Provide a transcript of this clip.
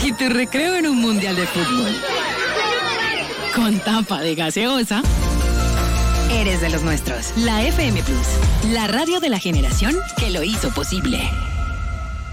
y tu recreo en un mundial de fútbol. Con tapa de gaseosa. Eres de los nuestros. La FM Plus, la radio de la generación que lo hizo posible.